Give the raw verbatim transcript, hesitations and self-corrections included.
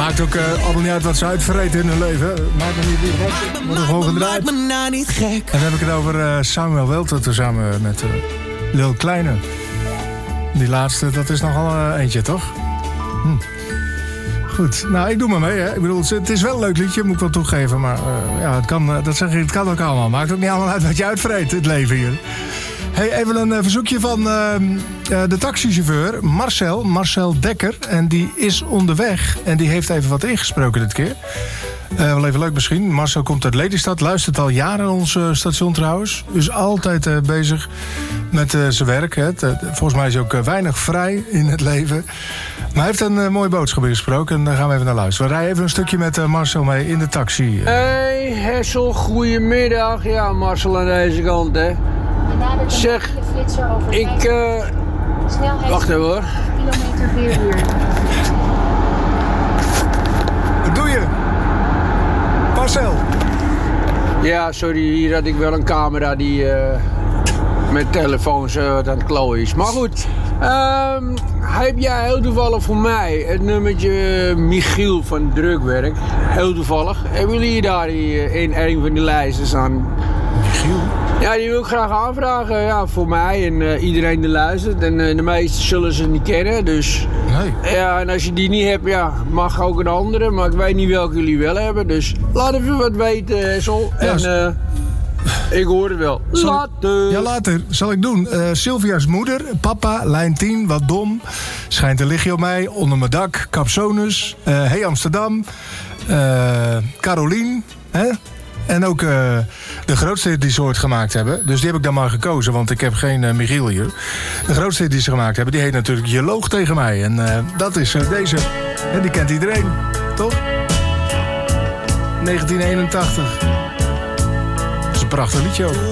Maakt ook uh, allemaal niet uit wat ze uitvreten in hun leven. Maakt me niet uit. Wordt er gewoon gedraaid. En dan heb ik het over uh, Samuel Welten tezamen met uh, Lil Kleine. Die laatste, dat is nogal uh, eentje, toch? Hm. Goed, nou, ik doe maar mee, hè. Ik bedoel, het is wel een leuk liedje, moet ik wel toegeven. Maar uh, ja, het kan, uh, dat zeg ik, het kan ook allemaal. Maakt ook niet allemaal uit wat je uitvreet, het leven hier. Hey, even een uh, verzoekje van uh, uh, de taxichauffeur Marcel, Marcel Dekker. En die is onderweg en die heeft even wat ingesproken dit keer. Uh, wel even leuk misschien. Marcel komt uit Lelystad, luistert al jaren ons uh, station trouwens. Is altijd uh, bezig met uh, zijn werk. Hè. Volgens mij is hij ook uh, weinig vrij in het leven. Maar hij heeft een uh, mooie boodschap ingesproken en daar gaan we even naar luisteren. We rijden even een stukje met uh, Marcel mee in de taxi. Hey Hessel, goedemiddag. Ja, Marcel aan deze kant, hè. Zeg, ik... Uh... Wacht even hoor. Kilometer vier uur. Wat doe je? Marcel. Ja, sorry, hier had ik wel een camera die uh, met telefoons uh, aan het klooien is. Maar goed, um, heb jij heel toevallig voor mij het nummertje Michiel van Drukwerk? Heel toevallig. Hebben jullie daar die, in een van die lijsten staan? Michiel? Ja, die wil ik graag aanvragen, ja, voor mij en uh, iedereen die luistert. En uh, de meesten zullen ze niet kennen, dus... Nee. Ja, en als je die niet hebt, ja, mag ook een andere. Maar ik weet niet welke jullie wel hebben, dus laat even wat weten, Hessel. Ja, en uh, ik hoor het wel. Zal Later. Ik, ja, later. Zal ik doen. Uh, Sylvia's moeder, papa, lijn tien, wat dom. Schijnt een lichtje op mij, onder mijn dak, Capsonus. Uh, hey Amsterdam. Uh, Carolien, hè? En ook uh, de grootste die ze ooit gemaakt hebben. Dus die heb ik dan maar gekozen, want ik heb geen uh, Michiel hier. De grootste die ze gemaakt hebben, die heet natuurlijk Je loog tegen mij. En uh, dat is uh, deze. En die kent iedereen, toch? negentien eenentachtig. Dat is een prachtig liedje ook.